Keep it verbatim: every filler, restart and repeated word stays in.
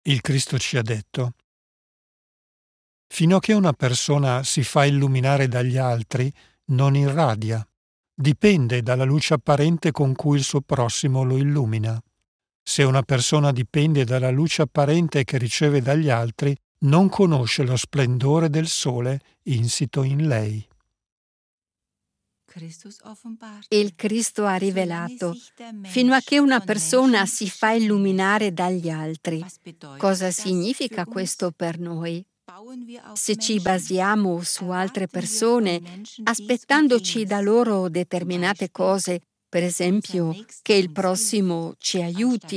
Il Cristo ci ha detto: fino a che una persona si fa illuminare dagli altri, non irradia. Dipende dalla luce apparente con cui il suo prossimo lo illumina. Se una persona dipende dalla luce apparente che riceve dagli altri, non conosce lo splendore del sole insito in lei. Il Cristo ha rivelato: fino a che una persona si fa illuminare dagli altri. Cosa significa questo per noi? Se ci basiamo su altre persone, aspettandoci da loro determinate cose, per esempio che il prossimo ci aiuti